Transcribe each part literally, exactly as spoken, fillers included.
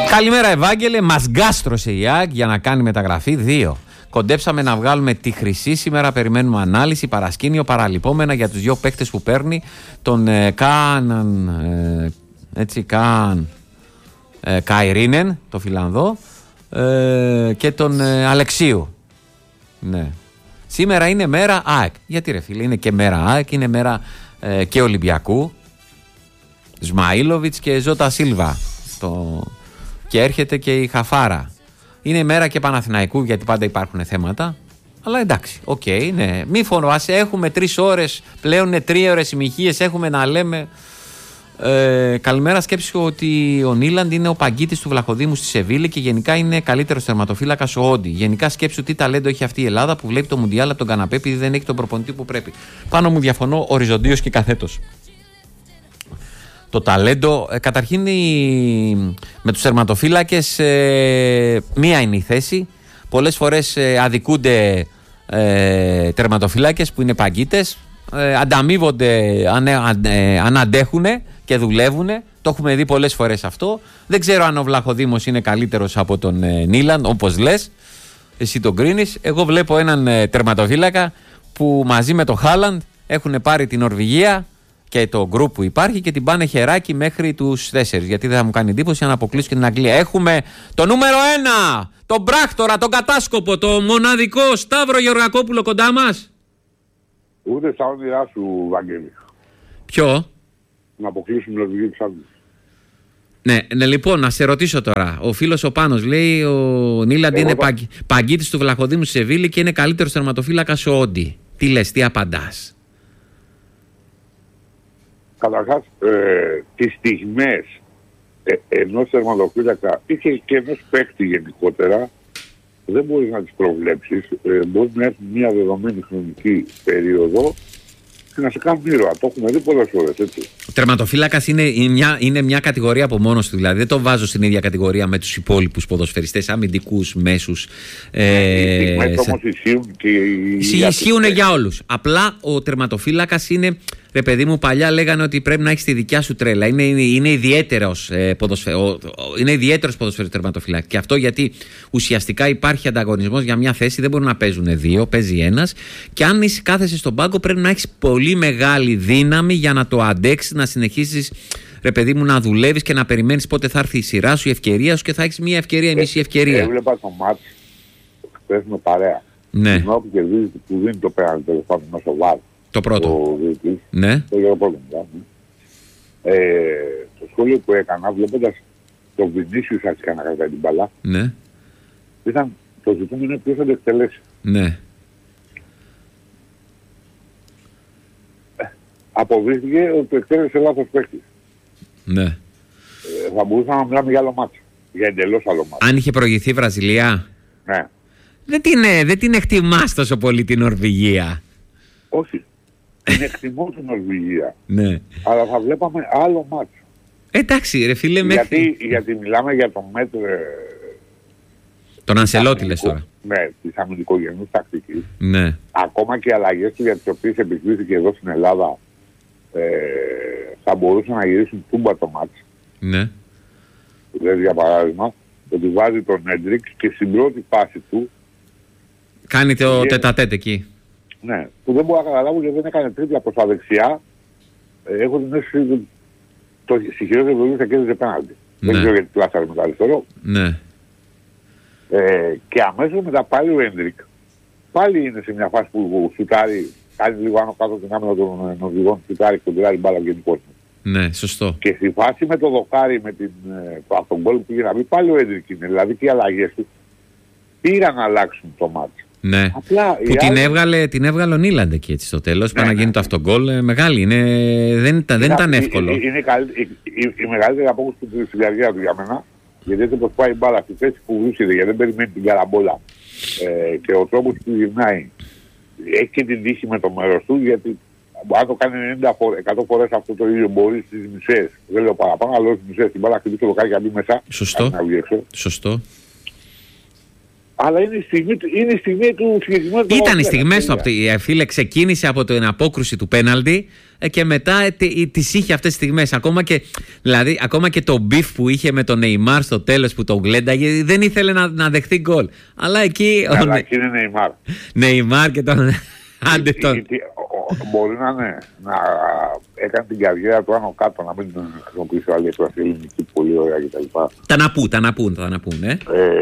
Καλημέρα Ευάγγελε, μας γκάστρωσε η ΑΕΚ για να κάνει μεταγραφή δύο. Κοντέψαμε να βγάλουμε τη χρυσή, σήμερα περιμένουμε ανάλυση, παρασκήνιο, παραλυπόμενα για τους δύο παίκτες που παίρνει, τον ε, Καν, ε, έτσι, Καν, ε, Καϊρίνεν, το Φιλανδό, ε, και τον ε, Αλεξίου. Ναι. Σήμερα είναι μέρα ΑΕΚ. Γιατί ρε φίλε, είναι και μέρα ΑΕΚ, είναι μέρα ε, και Ολυμπιακού, Σμαΐλοβιτς και Ζώτα Σίλβα. Το... Και έρχεται και η Χαφάρα. Είναι μέρα και Παναθηναϊκού, γιατί πάντα υπάρχουν θέματα. Αλλά εντάξει, οκ, okay, ναι. Μη φοβάσαι, έχουμε τρεις ώρες, πλέον είναι τρεις ώρες ημιχίες, έχουμε να λέμε. Ε, καλημέρα, σκέψου ότι ο Νίλαντ είναι ο παγκίτης του Βλαχοδήμου στη Σεβίλη και γενικά είναι καλύτερος τερματοφύλακας ο Όντι. Γενικά σκέψου τι ταλέντο έχει αυτή η Ελλάδα που βλέπει το Μουντιάλ από τον καναπέ επειδή δεν έχει τον προπονητή που πρέπει. Πάνω μου διαφωνώ οριζοντίως και καθέτος. Το ταλέντο, ε, καταρχήν η, με τους τερματοφύλακες ε, μία είναι η θέση. Πολλές φορές ε, αδικούνται ε, τερματοφύλακες που είναι παγκίτες, ε, ανταμείβονται αν, ε, αν αντέχουν και δουλεύουν. Το έχουμε δει πολλές φορές αυτό. Δεν ξέρω αν ο Βλαχοδήμος είναι καλύτερος από τον ε, Νίλαντ, όπως λες, εσύ τον κρίνεις. Εγώ βλέπω έναν ε, τερματοφύλακα που μαζί με τον Χάλαντ έχουν πάρει την Νορβηγία και το γκρουπ που υπάρχει και την πάνε χεράκι μέχρι τους τέσσερις. Γιατί δεν θα μου κάνει εντύπωση αν αποκλείσω και την Αγγλία. Έχουμε το νούμερο ένα, τον πράκτορα, τον κατάσκοπο, το μοναδικό Σταύρο Γεωργακόπουλο κοντά μας. Ούτε στα όνειρά σου, Βαγγέλη. Ποιο? Να αποκλείσουν την Νορβηγία της Αγγλίας. Ναι, ναι, λοιπόν, να σε ρωτήσω τώρα. Ο φίλος ο Πάνος λέει ο Νίλαντ είναι παγ... παγκίτης του Βλαχοδήμου στη Σεβίλη και είναι καλύτερος τερματοφύλακας ο Όντι. Τι λες, τι απαντάς? Καταρχάς, ε, τις στιγμές ε, ενός τερματοφύλακα ή και, και ενός παίκτη γενικότερα δεν μπορείς να τις προβλέψεις. Ε, μπορεί να έρθει μια δεδομένη χρονική περίοδο και να σε κάνουν ήρωα. Το έχουμε δει πολλές φορές, έτσι. Ο τερματοφύλακας είναι, είναι, μια, είναι μια κατηγορία από μόνος του. Δηλαδή δεν το βάζω στην ίδια κατηγορία με τους υπόλοιπους ποδοσφαιριστές, αμυντικούς, μέσους. Ε, οι στιγμές όμως ισχύουν και οι... Ισχύουν για όλους. Απλά ο τερματοφύλακας είναι... Ρε παιδί μου, παλιά λέγανε ότι πρέπει να έχεις τη δικιά σου τρέλα. Είναι, είναι, είναι ιδιαίτερος ε, ποδοσφαιριστής τερματοφυλάκης. Και αυτό γιατί ουσιαστικά υπάρχει ανταγωνισμός για μια θέση, δεν μπορούν να παίζουν δύο, παίζει ένας. Και αν είσαι κάθεσαι στον πάγκο, πρέπει να έχεις πολύ μεγάλη δύναμη για να το αντέξεις, να συνεχίσεις, ρε παιδί μου, να δουλεύεις και να περιμένεις πότε θα έρθει η σειρά σου, η ευκαιρία σου και θα έχεις μια ευκαιρία, μισή ευκαιρία. Έβλεπα το μάτς, χθες με παρέα. Ναι. Την ώρα που κερδίζει, που δίνει το πέραν τέλος πάντων μέσω βάρ. Το πρώτο. Το διετής, ναι. Το πρώτο. Ε, το σχόλιο που έκανα βλέποντας τον Βινίσιους αρχικά να κρατάει την μπαλά, ναι. ήταν το ζητούμενο ποιος θα το εκτελέσει. Ναι. Ε, αποδείχθηκε ότι το εκτέλεσε λάθος παίκτης. Ναι. Ε, θα μπορούσαμε να μιλάμε για άλλο μάτσο. Για εντελώς άλλο μάτσο. Αν είχε προηγηθεί η Βραζιλία. Ναι. Δεν την, δεν την εκτιμάς τόσο πολύ την Νορβηγία. Όχι. Την εκτιμώ την Νορβηγία. Ναι. Αλλά θα βλέπαμε άλλο μάτσο. Εντάξει ρε φίλε. Γιατί, μέχρι... γιατί μιλάμε για τον μέτρο... Τον Ανσελότη λες τώρα. Ναι, της αμυντικογενούς τακτικής. Ναι. Ακόμα και οι αλλαγές του για τις οποίες επικλήθηκε εδώ στην Ελλάδα ε, θα μπορούσαν να γυρίσουν τούμπα το μάτσο. Ναι. Δηλαδή για παράδειγμα, ότι βάζει τον Έντρικ και στην πρώτη φάση του κάνει το και... τετατέτ εκεί. Ναι, που δεν μπορώ να καταλάβω γιατί δεν έκανε τρίπλα προς τα δεξιά. Ε, έχω την αίσθηση ότι το συγχειρότερο του θα κέρδιζε πέναλτι. Ναι. Δεν ξέρω γιατί πλάσαρε με το αριστερό. Ναι. Ε, και αμέσως μετά πάλι ο Έντρικ πάλι είναι σε μια φάση που σουτάρει, κάνει λίγο άνω κάτω την άμυνα των Νορβηγών, σουτάρει και τον μπάλα γενικώς. Ναι, σωστό. Και στη φάση με το δοκάρι, με την, το αυτόν γκολ που πήγε να μπει, πάλι ο Έντρικ είναι. Δηλαδή και οι αλλαγές του πήγαν να αλλάξουν το μάτι. Ναι. Απλά, που την, άλλη... έβγαλε, την έβγαλε ο Νίλαντ εκεί έτσι στο τέλος. Ναι, Πάει να γίνει ναι. το αυτογκολ. Ε, μεγάλη. Είναι, δεν ήταν, δεν ήταν εύκολο. Είναι, είναι καλή, η, η, η μεγαλύτερη απόκριση του στην καρδιά του για μένα. Γιατί έτσι όπως πάει η μπάλα στη θέση που βρίσκεται, γιατί δεν περιμένει την καραμπόλα. Ε, και ο τρόπος που γυρνάει έχει και την τύχη με το μέρος του. Γιατί αν το κάνει ενενήντα εκατό φορές αυτό το ίδιο μπορεί στις μισές. Δεν λέω παραπάνω, αλλά στις μισές την μπάλα χτυπήσει το δοκάρι και να μπει μέσα. Σωστό. Να βγει έξω. Σωστό. Αλλά είναι η στιγμή, είναι η στιγμή του συγκεκριμένου. Ήταν οι στιγμές του, φίλε, ξεκίνησε από την απόκρουση του πέναλτι και μετά τις είχε αυτές τις στιγμές. Ακόμα και, δηλαδή, ακόμα και το μπιφ που είχε με τον Νεϊμάρ στο τέλος που τον γλένταγε, δεν ήθελε να, να δεχθεί γκολ. Αλλά εκεί. Αλλά ο... εκεί είναι Νεϊμάρ. Νεϊμάρ και τον. Άντε τον. Μπορεί να, ναι, να έκανε την καριέρα του άνω κάτω, να μην χρησιμοποιήσει άλλη εκφραστή ελληνική πολύ ωραία κτλ. Τα να πούν, τα να πούν, τα να πούν, ε. ε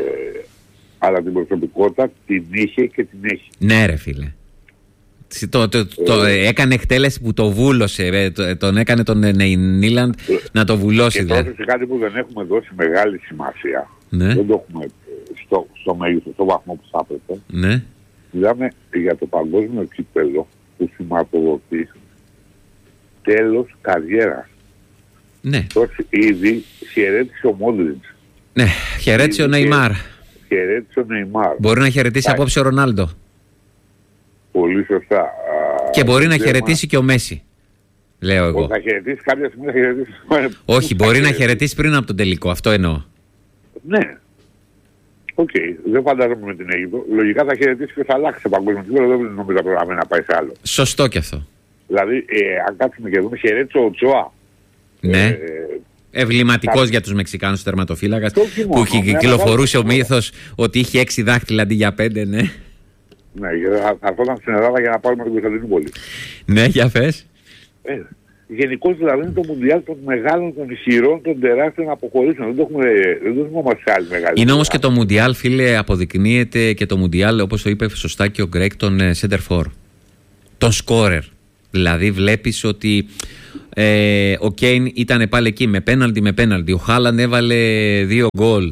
αλλά την προσωπικότητα την είχε και την έχει. Ναι, ρε φίλε. Το, το, το, το ε, έκανε εκτέλεση που το βούλωσε. Ρε, το, τον έκανε τον Νίλαντ ε, να το βουλώσει. Και τώρα σε κάτι που δεν έχουμε δώσει μεγάλη σημασία. Ναι. Δεν το έχουμε στο, στο μέγιστο, στο βαθμό που θα έπρεπε. Ναι. Μιλάμε για το παγκόσμιο κύπελλο που σηματοδοτεί τέλος καριέρας. Ναι. Τώρα ήδη χαιρέτησε ο Μόντριτς. Ναι, χαιρέτησε ο Νεϊμάρ. Χαιρέτησε ο Νεϊμάρ. Μπορεί να χαιρετήσει απόψε ο Ρονάλντο. Πολύ σωστά. Και μπορεί να χαιρετήσει και ο Μέση. Λέω εγώ. Θα χαιρετήσει κάποια στιγμή, θα χαιρετήσει. Όχι, μπορεί να χαιρετήσει πριν από τον τελικό. Αυτό εννοώ. Ναι. Οκ. Okay. Δεν φαντάζομαι με την Αίγυπτο. Λογικά θα χαιρετήσει και θα αλλάξει σε παγκόσμιο επίπεδο. Δεν νομίζω προγραμμένα να πάει σε άλλο. Σωστό κι αυτό. Δηλαδή, ε, αν κάτσουμε και δούμε, χαιρέτησε ο Τσόα. Ναι. Ε, Ευληματικός θα... για τους Μεξικάνους τερματοφύλακας που κυκλοφορούσε ο μύθος ότι είχε έξι δάχτυλα αντί για πέντε, ναι. Ναι, θα έρθονταν στην Ελλάδα για να πάρουμε την Κωνσταντινούπολη. Ναι, για φες. Ε, γενικώς δηλαδή είναι το Μουντιάλ των μεγάλων, των ισχυρών, των τεράστιων αποχωρήσεων. Δεν το έχουμε, δεν το έχουμε όμως σε άλλη μεγάλη. Είναι όμως και το Μουντιάλ, φίλε, αποδεικνύεται και το Μουντιάλ, όπως το είπε σωστά και ο Γκρέκ, τον center for. Τον scorer. Δηλαδή βλέπεις ότι ε, ο Κέιν ήταν πάλι εκεί με πέναλτι με πέναλτι. Ο Χάλαντ έβαλε δύο γκολ.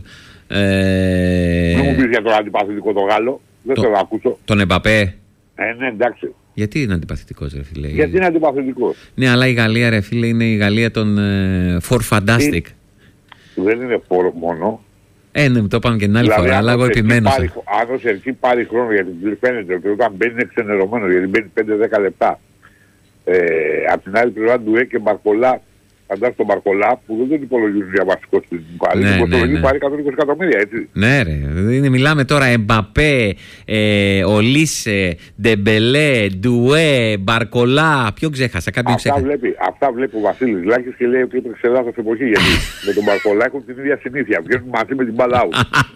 Ε, Δεν μου πεις για τον αντιπαθητικό το Γάλλο. Δεν το, θέλω να ακούσω. Τον Εμπαπέ. Ε, ναι, εντάξει. Γιατί είναι αντιπαθητικός, ρε φίλε? Γιατί είναι αντιπαθητικός. Ναι, αλλά η Γαλλία, ρε φίλε, είναι η Γαλλία των ε, For Fantastic. Δεν είναι for μόνο. Ε, ναι, το είπαμε και την άλλη δηλαδή, φορά, αλλά εγώ επιμένω. Αν ο Σερκή πάρει χρόνο, γιατί φαίνεται ότι όταν μπαίνει είναι ξενερωμένο, γιατί μπαίνει πέντε με δέκα λεπτά. Ε, απ' την άλλη πλευρά του Ντουέ και Μπαρκολά, φαντάζομαι τον Μπαρκολά που δεν τον υπολογίζουν για βασικό στην Πάλι. Ναι, τον υπολογίζουν πάρει εκατόν είκοσι εκατομμύρια, έτσι. Ναι, ρε. Είναι, μιλάμε τώρα Εμπαπέ, ε, Ολίσε, Ντεμπελέ, Ντουέ, Μπαρκολά. Ποιο ξέχασα, κάποιον αυτά ξέχασα. Βλέπει, αυτά βλέπει ο Βασίλης Λάκης και λέει ότι έπαιξε λάθος εποχή. Γιατί με τον Μπαρκολά έχουν την ίδια συνήθεια. Βγαίνουν μαζί με την μπάλα.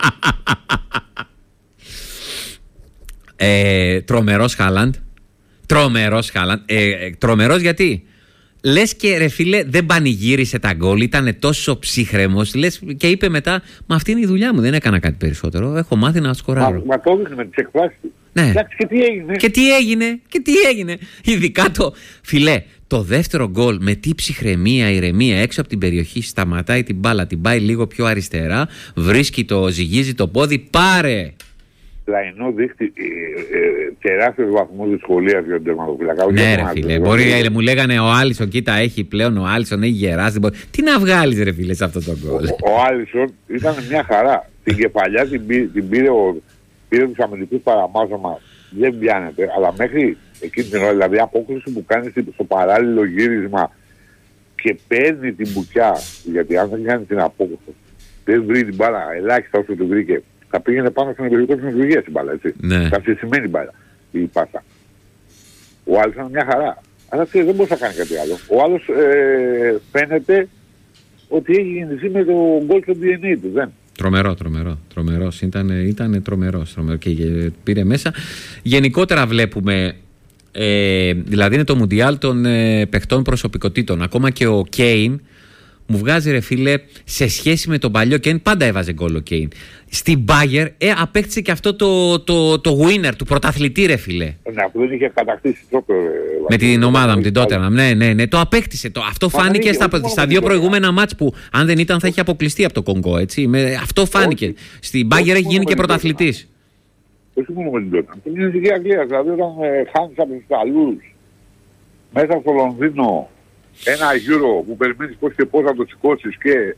ε, Τρομερός Χάλαντ. Τρομερός Χάλαντ. Ε, ε, τρομερός γιατί? Λες και ρε φίλε δεν πανηγύρισε τα γκολ, ήταν τόσο ψύχρεμος. Λες και είπε μετά, μα αυτή είναι η δουλειά μου, δεν έκανα κάτι περισσότερο. Έχω μάθει να σκοράρω. Μα, μα το έδειχνε με τις εκφράσεις του. Ναι. Εντάξει, και τι έγινε. Και τι έγινε, και τι έγινε. Ειδικά το φιλέ, το δεύτερο γκολ με τι ψυχραιμία, ηρεμία έξω από την περιοχή, σταματάει την μπάλα, την πάει λίγο πιο αριστερά, βρίσκει το, ζυγίζει το πόδι, πάρε. Λαϊνό δείχνει ε, ε, τεράστιους βαθμούς δυσκολίας για τον τερματοφύλακα. Ναι, ρε φίλε. Μπορεί, ε, μου λέγανε ο Άλισον, κοίτα, έχει πλέον ο Άλισον, έχει γεράσει. Τι να βγάλεις, ρε φίλε, σε αυτό το γκολ. Ο, ο Άλισον ήταν μια χαρά. Την κεφαλιά την, την πήρε, ο, πήρε τους αμυντικούς παραμάζωμα. Δεν πιάνεται, αλλά μέχρι εκείνη την ώρα, δηλαδή απόκριση που κάνει στο παράλληλο γύρισμα και παίρνει την μπουκιά. Γιατί αν δεν κάνει την απόκριση, δεν βρει την μπάλα ελάχιστα όσο την βρήκε. Θα πήγαινε πάνω στον εμπειρικό της Νορβηγίας η μπάλα, έτσι. Ναι. Θα σημαίνει μπάλα η πάσα. Ο άλλος ήταν μια χαρά. Αλλά δεν μπορούσε να κάνει κάτι άλλο. Ο άλλος ε, φαίνεται ότι έχει γεννηθεί με το γκολ στο ντι εν έι του, δεν. Τρομερό, τρομερό. Τρομερός. Ήταν, ήταν τρομερός. Τρομερό και πήρε μέσα. Γενικότερα βλέπουμε, ε, δηλαδή είναι το Μουντιάλ των ε, παιχτών προσωπικότητων. Ακόμα και ο Κέιν μου βγάζει, ρε φίλε, σε σχέση με τον παλιό Κέιν, πάντα έβαζε γκολ ο Κέιν. Στην Μπάγερ ε, απέκτησε και αυτό το, το, το winner του πρωταθλητή, ρε φίλε. Ναι, που δεν είχε κατακτήσει τότε. Με την ομάδα μου, την Τότεναμ. Ναι, ναι, ναι, το απέκτησε. Το, αυτό Μα φάνηκε στα, στα δύο προηγούμενα μάτς που αν δεν ήταν θα είχε αποκλειστεί από το Κονγκό, έτσι. Με, αυτό φάνηκε. Όχι. Στην Μπάγερ έχει γίνει και πρωταθλητής. Όχι μόνο με την Τότεναμ. Στην Εθνική Αγγλία, δηλαδή όταν ε, χάνεις από τους Ιταλούς μέσα στο Λονδίνο ένα γύρο που περιμένεις πώς και πώς να το σηκώσεις και...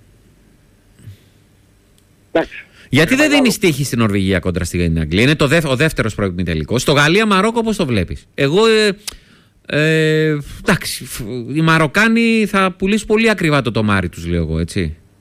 Εντάξει. Γιατί δεν δίνει τύχη στην Νορβηγία κόντρα στην Αγγλία? Είναι το δε, ο δεύτερος προημιτελικός. Στο Γαλλία-Μαρόκο πώς το βλέπεις? Εγώ, ε, ε, εντάξει, οι Μαροκάνοι θα πουλήσουν πολύ ακριβά το τομάρι τους, λέω εγώ, έτσι.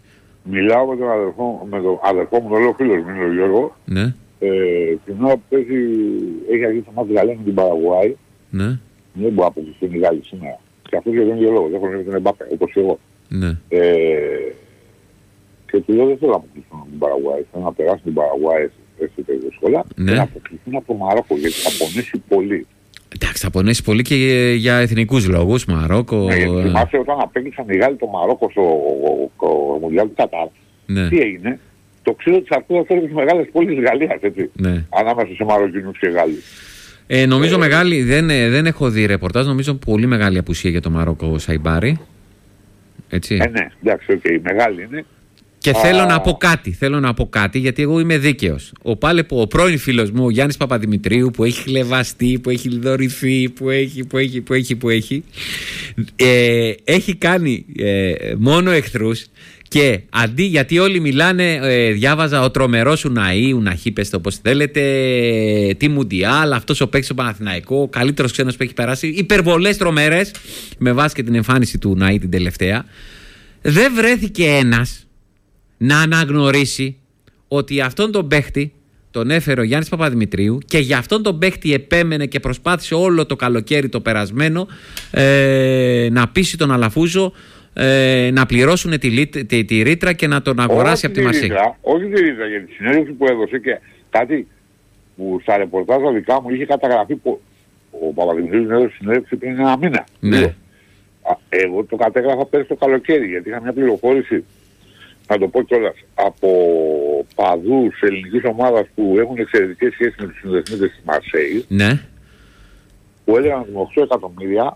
μιλάω με τον αδερφό, με τον αδερφό μου, τον λέω φίλος μου, είναι ο Γιώργο. Ναι. Ε, την ώρα που παίζει, έχει αρχίσει το μάτι Γαλλία με την Παραγουάη. Ναι. Δεν μπορεί να αποκλειστούν οι Γάλλοι σήμερα. Και αυτό για τον ίδιο λόγο. Δεν έχουν τον Εμπάπε, όπως εγώ. Ναι. Ε, και του λέω δεν θέλω να αποκλειστούν από την Παραγουάη. Θέλω να περάσουν την Παραγουάη έστω και δύσκολα. Ναι. Και να αποκλειστούν από το Μαρόκο, γιατί θα πονέσει πολύ. Εντάξει, θα πονέσει πολύ και για εθνικούς λόγους. Μαρόκο. Ναι, γιατί θυμάσαι όταν απέκλεισαν οι Γάλλοι το Μαρόκο στο Μουντιάλ του Κατάρ. Ναι. Τι έγινε? Το ξύλο της αρκούδας φέρνει τις μεγάλες πόλεις της Γαλλίας, έτσι. Ναι. Ανάμεσα σε Μαροκινούς και Γάλλους. Ε, νομίζω ε, μεγάλη, δεν, δεν έχω δει ρεπορτάζ, νομίζω πολύ μεγάλη απουσία για το Μαρόκο Σαϊμπάρι. Έτσι. Ε, ναι, εντάξει, okay, μεγάλη είναι. Και Α... θέλω να πω κάτι, θέλω να πω κάτι, γιατί εγώ είμαι δίκαιος. Ο, πάλι, ο πρώην φίλος μου, ο Γιάννης Παπαδημητρίου, που έχει χλεβαστεί, που έχει δωρηθεί, που έχει, που έχει, που έχει, που έχει, ε, έχει κάνει ε, μόνο εχθρούς. Και αντί, γιατί όλοι μιλάνε, ε, διάβαζα ο τρομερός Ουναή, Ουναχή, πες το όπως θέλετε, τι Μουντιάλ, αυτός ο παίκτης στο Παναθηναϊκό, ο καλύτερος ξένος που έχει περάσει, υπερβολές τρομερές, με βάση και την εμφάνιση του Ουναή την τελευταία. Δεν βρέθηκε ένας να αναγνωρίσει ότι αυτόν τον παίκτη τον έφερε ο Γιάννης Παπαδημητρίου και για αυτόν τον παίκτη επέμενε και προσπάθησε όλο το καλοκαίρι το περασμένο ε, να πείσει τον Αλαφούζο ε, να πληρώσουν τη, τη, τη ρήτρα και να τον αγοράσει από τη Μαρσέη. Όχι τη ρήτρα, για τη συνέντευξη που έδωσε και κάτι που στα ρεπορτάζα δικά μου είχε καταγραφεί που ο Παπαδημητρίου έδωσε συνέντευξη πριν ένα μήνα. Ναι. Εγώ το κατέγραφα πέρυσι το καλοκαίρι γιατί είχα μια πληροφόρηση, να το πω κιόλας, από παδούς ελληνικής ομάδας που έχουν εξαιρετικές σχέσεις με τους συνδεσμίτες της Μαρσέη. Ναι. Που έλεγαν με οκτώ εκατομμύρια.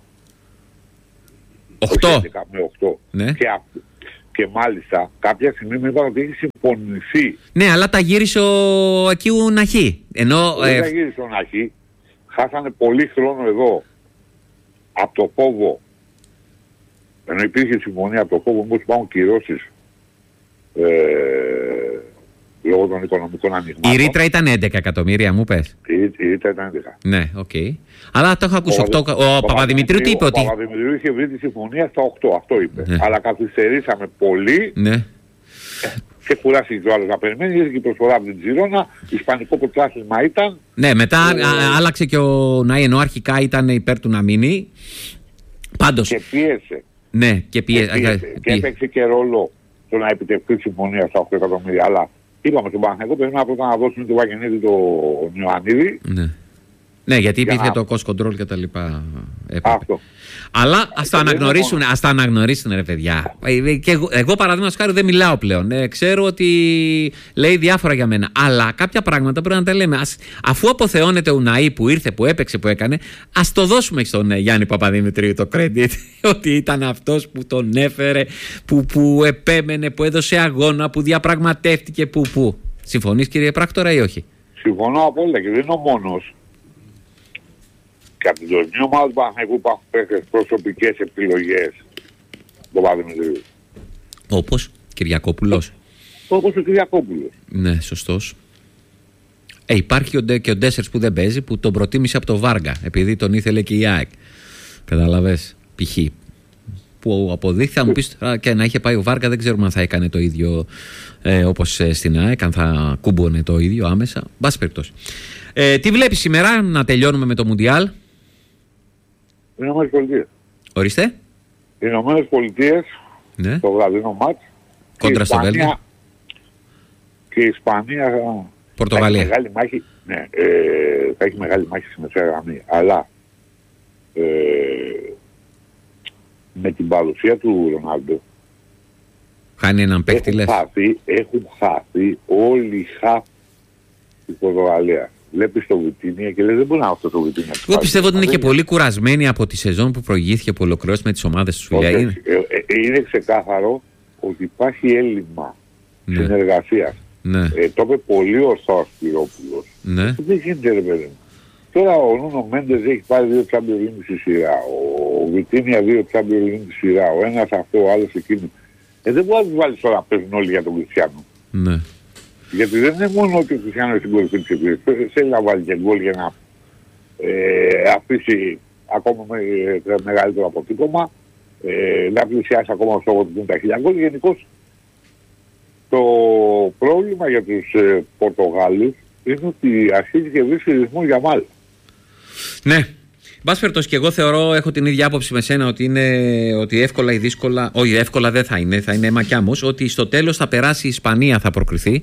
οκτώ. Με οκτώ. Ναι. Και, και μάλιστα κάποια στιγμή μου είπαν ότι έχει συμφωνηθεί. Ναι, αλλά τα γύρισε ο εκεί ο Ναχή. Ενώ. Δεν Ε... τα γύρισε ο Ναχή. Χάσανε πολύ χρόνο εδώ από το φόβο. Ενώ υπήρχε συμφωνία από το φόβο μου υπάρχουν κυρώσεις. Ε, λόγω των οικονομικών ανοιγμάτων. Η ρήτρα ήταν έντεκα εκατομμύρια, μου πες. Η, η ρήτρα ήταν έντεκα. Ναι, οκ. Okay. Αλλά το έχω ακούσει. Ο, ο, ο Παπαδημητρίου τι είπε ο ότι. Ο Παπαδημητρίου είχε βρει τη συμφωνία στα οκτώ, αυτό είπε. Ναι. Αλλά καθυστερήσαμε πολύ. Ναι. Και κουράστηκε ο άλλος να περιμένει. Ήρθε η προσφορά από την Τζιρόνα. Ισπανικό πρωτάθλημα ήταν. Ναι, μετά ε, α, άλλαξε και ο Ναή, ενώ αρχικά ήταν υπέρ του να μείνει. Πάντως. Και πίεσε. Ναι, και πίεσε. Και, πίεσε. και έπαιξε και ρόλο το να επιτευχθεί η συμφωνία στα οκτώ εκατομμύρια. Αλλά είπαμε στον Παναθηναϊκό περιμέναμε πρώτα να δώσουν το Βαγγενίδη το Ιωαννίδη. Ναι. Ναι, γιατί για υπήρχε να... το cost control και τα λοιπά. Αυτό. Αλλά ας τα αναγνωρίσουν, ας τα αναγνωρίσουν ρε παιδιά. Και εγώ, εγώ παραδείγματος χάρη δεν μιλάω πλέον. Ε, ξέρω ότι λέει διάφορα για μένα. Αλλά κάποια πράγματα πρέπει να τα λέμε. Ας, αφού αποθεώνεται ο Ναή που ήρθε, που έπαιξε, που έκανε, ας το δώσουμε στον ε, Γιάννη Παπαδημητρίου το credit. Ότι ήταν αυτός που τον έφερε, που, που επέμενε, που έδωσε αγώνα, που διαπραγματεύτηκε, που. που. Συμφωνείς κύριε Πράκτορα ή όχι? Συμφωνώ απόλυτα και δεν είναι ο μόνος. Και από την τωρινή ομάδα του Παναθηναϊκού υπάρχουν παίκτες προσωπικές επιλογές του Παπαδημητρίου. Όπως Κυριακόπουλος. Όπως ο Κυριακόπουλος. Ναι, σωστός. Ε, υπάρχει και ο, και ο Ντέσσερς που δεν παίζει, που τον προτίμησε από το Βάργα, επειδή τον ήθελε και η ΑΕΚ. Καταλαβες, π.χ. Που αποδείχθη, θα μου πεις τώρα, και να είχε πάει ο Βάργα, δεν ξέρουμε αν θα έκανε το ίδιο ε, όπως ε, στην ΑΕΚ, αν θα κούμπονε το ίδιο άμεσα. Μπας περιπτώσει. Ε, τι βλέπεις σήμερα, να τελειώνουμε με το Μουντιάλ? Οι Ηνωμένες Πολιτείες. Ορίστε. Οι Ηνωμένες Πολιτείες, ναι. Το βραδινό μάτς. Κόντρα στο Βέλγιο. Και η Ισπανία. Πορτογαλία. Θα έχει μεγάλη μάχη, ναι, ε, θα έχει μεγάλη μάχη στη μεσαία γραμμή. Αλλά ε, με την παρουσία του Ρονάλντο χάνει έναν παίκτη, λες. Χάθει, έχουν χάθει όλοι οι χαφ της Πορτογαλίας. Βλέπεις το Βιτίνια και λέει δεν μπορεί να είναι αυτό το Βιτίνια. Εγώ πιστεύω ότι είναι και πολύ κουρασμένοι από τη σεζόν που προηγήθηκε, που ολοκληρώσει με τις ομάδες του. Είναι. Είναι, είναι ξεκάθαρο ότι υπάρχει έλλειμμα ναι. συνεργασίας. Ναι. Ε, το είπε πολύ ορθά ο Σπυρόπουλος. Ναι. Δεν γίνεται ρε παιδί μου. Τώρα ο Νούνο Μέντες έχει πάρει δύο Champions League στη σειρά. Ο Βιτίνια δύο Champions League στη σειρά. Ο ένας αυτό, ο άλλος εκείνο. Ε, δεν μπορεί να τους βάλεις τώρα να παίζουν όλοι για τον Κριστιάνο. Ναι. Γιατί δεν είναι μόνο ότι ο Κριστιάνος στην κορυφή της εκκλησίας. Θέλει να βάλει και γκολ για να ε, αφήσει ακόμα με, ε, μεγαλύτερο αποτύπωμα. Ε, να πλησιάσει ακόμα στο ογδόντα τα χίλια γκολ. Γενικώς Το πρόβλημα για τους ε, Πορτογάλους είναι ότι αρχίζει και βρίσκει ρυθμό για μάλλον. Ναι. Μπάσφερτος, και εγώ θεωρώ, έχω την ίδια άποψη με σένα, ότι είναι ότι εύκολα ή δύσκολα, όχι εύκολα δεν θα είναι, θα είναι αίμα κι άμμος, ότι στο τέλος θα περάσει η Ισπανία, θα προκριθεί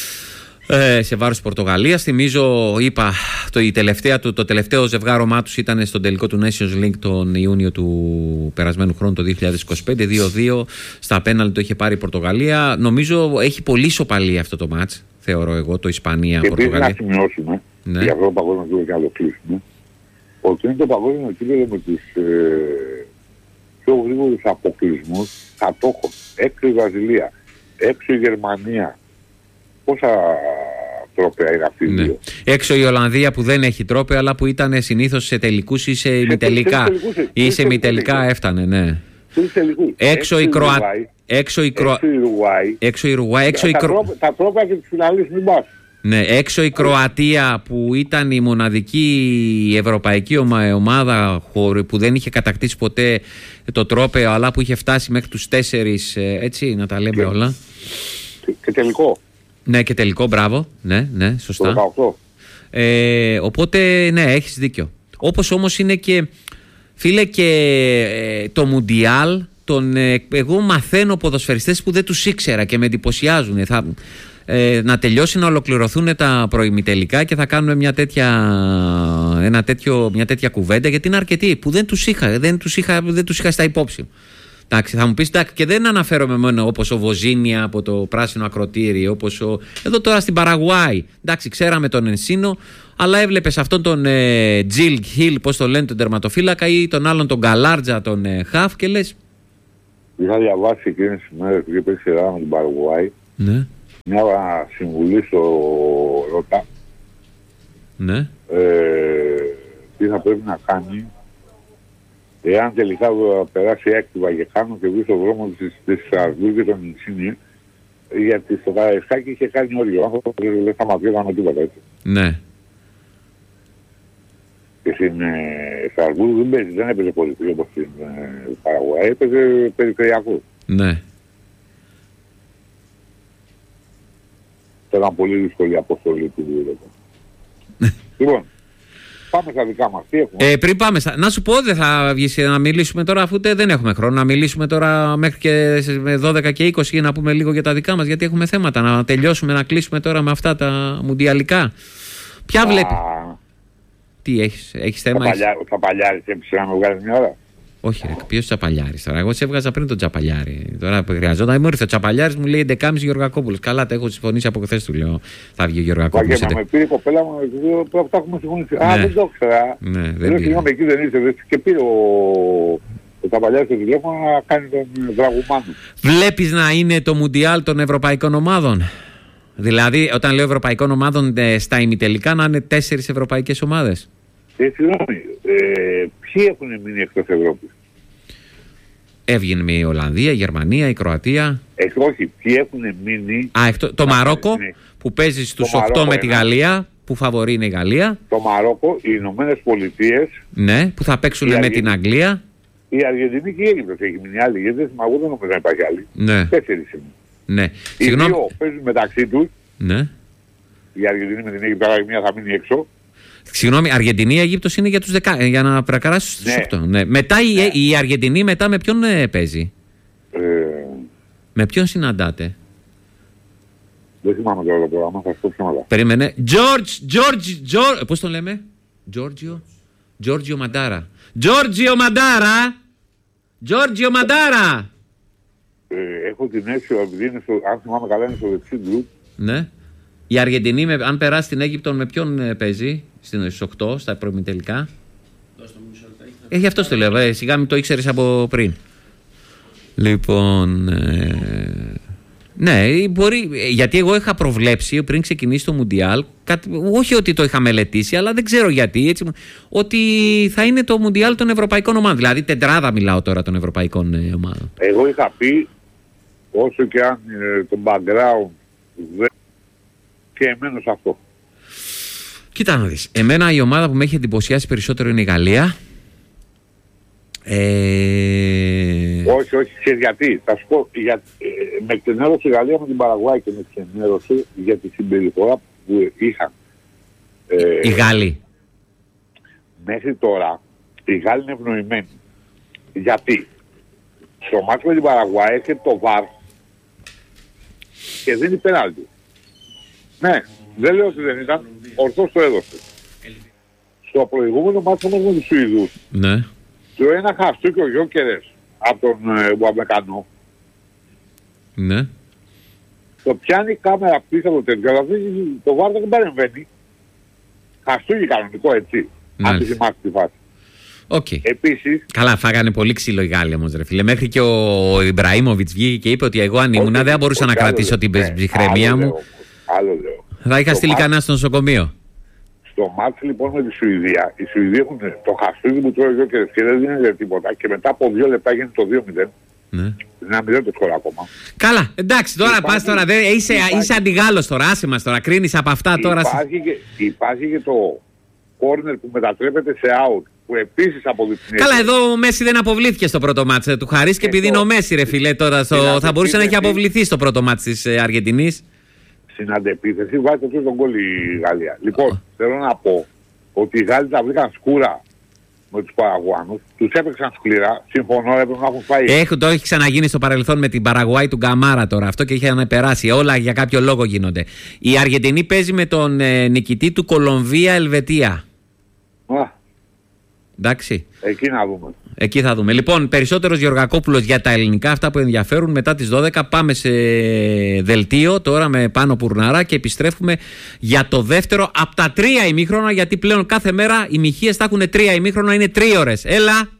ε, σε βάρος της Πορτογαλίας. Θυμίζω, είπα, το, η τελευταία, το, το τελευταίο ζευγάρωμά τους ήταν στον τελικό του Nations League τον Ιούνιο του περασμένου χρόνου, το δύο χιλιάδες είκοσι πέντε, δύο δύο, στα πέναλτι το είχε πάρει η Πορτογαλία. Νομίζω έχει πολύ ισοπαλία αυτό το μάτς, θεωρώ εγώ, το Ισπανία-Πορτογαλία. Και επίσης να σημειώσουμε, ναι, για αυτό το παγκόσμιο κύπελλο και να το κλείσουμε, ότι είναι το παγκόσμιο κύπελλο με τους ε, πιο γρήγορους αποκλεισμούς κατόχων. Έξω η Βραζιλία, έξω η Γερμανία. Πόσα τρόπαια είναι αυτοί οι ναι. δύο. Έξω η Ολλανδία που δεν έχει τρόπαια, αλλά που ήταν συνήθως σε τελικούς ή σε ημιτελικά. Ή σε ημιτελικά έφτανε, ναι. Έξω η Κροατία. Έξω η Ουρουάη. Έξω η Ουρουάη. Τα τρόπαια και τους φιναλείς μην πας. Ναι, έξω η Κροατία που ήταν η μοναδική ευρωπαϊκή ομάδα που δεν είχε κατακτήσει ποτέ το τρόπαιο, αλλά που είχε φτάσει μέχρι τους τέσσερις, έτσι να τα λέμε και, όλα. Και, και τελικό. Ναι, και τελικό, μπράβο. Ναι, ναι, σωστά. Ε, οπότε, ναι, έχεις δίκιο. Όπως όμως είναι και, φίλε, και ε, το Μουντιάλ, τον, ε, εγώ μαθαίνω ποδοσφαιριστές που δεν τους ήξερα και με εντυπωσιάζουν. Θα... Ε, να τελειώσει, να ολοκληρωθούν τα προημιτελικά και θα κάνουμε μια τέτοια, ένα τέτοιο, μια τέτοια κουβέντα, γιατί είναι αρκετοί που δεν τους είχα, δεν τους είχα, δεν τους είχα στα υπόψη. Εντάξει, θα μου πεις, εντάξει, και δεν αναφέρομαι μόνο όπως ο Βοζίνια από το πράσινο ακροτήρι, όπως ο... εδώ τώρα στην Παραγουάη. Εντάξει, ξέραμε τον Ενσίνο, αλλά έβλεπες αυτόν τον ε, Τζιλ Χιλ, πώς το λένε, τον τερματοφύλακα, ή τον άλλον τον Γκαλάρτζα, τον ε, Χαφ, και λες. Είχα διαβάσει εκείνες τις μέρες που είπε σειρά με την Παραγουάη. Ναι. Μια συμβουλή στο ΡΟΤΑ, ναι. ε, τι θα πρέπει να κάνει εάν τελικά περάσει έκτιβα και κάνω και βγει στον δρόμο της, της Αρβού και τον Ινσίνη, γιατί στο Καραϊσκάκι είχε κάνει όριο άνθρωπο και δεν θα μας βγήκαμε τίποτα, έτσι. Ναι. Και στην ε, Αρβού δεν, παίζει, δεν έπαιζε πολιτική όπως στην ε, Παραγουάη, έπαιζε περιφερειακό. Ναι. Ήταν πολύ δύσκολη αποστολή του Λίρετο. Λοιπόν, πάμε στα δικά μας. Τι έχουμε. Ε, πριν πάμε στα... Να σου πω, δεν θα βγεις να μιλήσουμε τώρα, αφού δεν έχουμε χρόνο. Να μιλήσουμε τώρα μέχρι και δώδεκα και είκοσι για να πούμε λίγο για τα δικά μας, γιατί έχουμε θέματα. Να τελειώσουμε, να κλείσουμε τώρα με αυτά τα μουντιαλικά. Ποια βλέπει. Τι έχεις, έχεις θέμα. Θα παλιάρεις έπεισε να με βγάλεις μια ώρα. Όχι, ρε, ποιος Τσαπαλιάρης τώρα. Εγώ σε έβγαζα πριν τον Τσαπαλιάρη. Τώρα που χρειαζόταν, μου ήρθε ο Τσαπαλιάρης, μου λέει έντεκα και μισή Γεωργακόπουλος. Καλά, τα έχω συμφωνήσει από χθες, του λέω. Θα βγει ο Γεωργακόπουλος. Μα με πήρε η κοπέλα μου, που τα έχουμε συμφωνήσει. Α, δεν το ήξερα. Ναι, δεν πήρε. Συγγνώμη, εκεί δεν είσαι. Και πήρε ο, ο Τσαπαλιάρης το τηλέφωνο να κάνει τον Δραγουμάνο. Βλέπεις να είναι το Μουντιάλ των ευρωπαϊκών ομάδων. Δηλαδή, όταν λέω ευρωπαϊκών ομάδων, στα ημιτελικά να είναι τέσσερις ευρωπαϊκές ομάδες. Ε, συγγνώμη, ε, ποιοι έχουν μείνει εκτός Ευρώπης. Έβγαινε η Ολλανδία, η Γερμανία, η Κροατία. Ε, όχι, ποιοι έχουν μείνει. Α, εκτό, το Μαρόκο είναι. Που παίζει στους οκτώ Μαρόκο, με τη Γαλλία, που φαβορεί είναι η Γαλλία. Το Μαρόκο, οι Ηνωμένες Πολιτείες. Ναι, που θα παίξουν με Αργεν... την Αγγλία. Η Αργεντινή και η Αίγυπτος έχει μείνει άλλη, γιατί δεν θυμάμαι, δεν νομίζω να υπάρχει άλλη. Ναι. Τέσσερις είναι. Ναι. Οι Συγγνώμη... δύο παίζουν μεταξύ τους. Ναι. Η Αργεντινή με την Αίγυπτο, η μία θα μείνει έξω. Συγγνώμη, Αργεντινή, Αίγυπτος είναι για τους δεκα... για να προκαράσει στους ναι. οκτώ. Ναι. Μετά ναι. η, η Αργεντινή μετά με ποιον ε, παίζει. Ε... Με ποιον συναντάτε. Δεν θυμάμαι τώρα το πρόγραμμα, θα σου πω ψέματα. Περίμενε. George, George, George, πώς τον λέμε. Giorgio, Giorgio Μαντάρα. Giorgio Μαντάρα. Giorgio Μαντάρα. Ε, έχω την αίσθηση ότι είναι στο, αν θυμάμαι καλά είναι στο δεξί γκρουπ. Ναι. Η Αργεντινή, με, αν περάσει την Αίγυπτο, με ποιον ε, παίζει στις οκτώ, στα προημιτελικά. Ε, γι' αυτό το λέω. Ε, σιγά μην το ήξερες από πριν. Λοιπόν. Ε, ναι, μπορεί. Γιατί εγώ είχα προβλέψει πριν ξεκινήσει το Μουντιάλ. Κάτι, όχι ότι το είχα μελετήσει, αλλά δεν ξέρω γιατί. Έτσι, ότι θα είναι το Μουντιάλ των Ευρωπαϊκών Ομάδων. Δηλαδή, τεντράδα μιλάω τώρα των Ευρωπαϊκών ε, Ομάδων. Εγώ είχα πει, όσο και αν ε, το background δεν. Και εμένα σε αυτό. Κοίτα να δεις. Εμένα η ομάδα που με έχει εντυπωσιάσει περισσότερο είναι η Γαλλία. Ε... Όχι, όχι, ξέρεις γιατί. Θα σου πω, για, ε, με ξενέρωσε η Γαλλία με την Παραγουάη και με ξενέρωσε για τη συμπεριφορά που είχαν. Ε, οι Γάλλοι. Μέχρι τώρα οι Γάλλοι είναι ευνοημένοι. Γιατί στο μάτσο με την Παραγουάη έρχεται το βαρ και δίνει πέναλτι. Ναι, δεν λέω ότι δεν ήταν, ορθώς το έδωσε. Στο προηγούμενο μάτσο όμως με τους Σουηδούς, ναι, το ένα χαστό και ο Γιόκερες από τον ε, Γουαμεκανό, ναι, το πιάνει η κάμερα πίσω από το τέτοιο, αλλά το βάρ δεν παρεμβαίνει. Χαστούγι κανονικό, έτσι. Ναι. Αν τη θυμάστε τη φάση. Okay. Επίσης... Καλά, φάγανε πολύ ξύλο οι Γάλλοι όμως, ρε φίλε. Μέχρι και ο Ιμπραήμοβιτς βγήκε και είπε ότι εγώ αν ήμουν δεν θα μπορούσα να κρατήσω την ψυχραιμία μου. Λέω, άλλο λέω. Θα είχα στείλει κανένα στο νοσοκομείο. Στο μάτι λοιπόν με τη Σουηδία, οι Σουηδοί έχουν το χαστούγι που τρώει ο Γιόκερες και δεν δίνεται τίποτα και μετά από δύο λεπτά γίνεται το δύο μηδέν. Ναι. ένα μηδέν το σκορ ακόμα. Καλά, εντάξει, τώρα υπάρχει, πας τώρα, δεν, είσαι, υπάρχει, είσαι αντιγάλλος τώρα, άσε μας τώρα, κρίνεις από αυτά τώρα. Υπάρχει και, υπάρχει και το κόρνερ που μετατρέπεται σε out, που επίσης αποδεικνύεται. Καλά, εδώ ο Μέση δεν αποβλήθηκε στο πρώτο μάτς του χαρίς και επειδή είναι ο Μέση ρε φίλε τώρα, στο, θα μπορούσε να έχει αποβληθεί στο πρώτο μάτς της ε, Αργεντινής. Στην αντεπίθεση βάζει το τρίτο γκολ η Γαλλία. Λοιπόν, θέλω να πω ότι οι Γάλλοι τα βρήκαν σκούρα με τους Παραγουάνους, τους έπαιξαν σκληρά, συμφωνώ, έπρεπε να έχουν φάει. Έχουν, το έχει ξαναγίνει στο παρελθόν με την Παραγουάη του Γκαμάρα τώρα, αυτό και είχε περάσει, όλα για κάποιο λόγο γίνονται. Η Αργεντινή παίζει με τον ε, νικητή του Κολομβία-Ελβετία. Α, εντάξει. εκεί να δούμε. Εκεί θα δούμε. Λοιπόν, περισσότερος Γεωργακόπουλος για τα ελληνικά, αυτά που ενδιαφέρουν. Μετά τις δώδεκα πάμε σε δελτίο, τώρα με Πάνο Πουρναρά και επιστρέφουμε για το δεύτερο από τα τρία ημίχρονα, γιατί πλέον κάθε μέρα οι μοιχείες θα έχουν τρία ημίχρονα, είναι τρίωρες. Έλα!